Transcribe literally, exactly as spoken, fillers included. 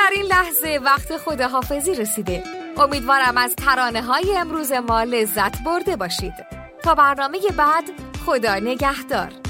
در این لحظه وقت خداحافظی رسیده. امیدوارم از ترانه‌های امروز ما لذت برده باشید. تا برنامه بعد، خدا نگهدار.